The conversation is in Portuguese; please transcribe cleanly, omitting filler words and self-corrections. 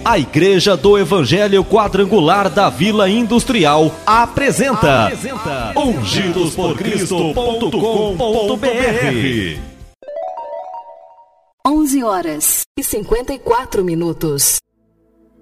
A Igreja do Evangelho Quadrangular da Vila Industrial apresenta ungidosporcristo.com.br. 11h54.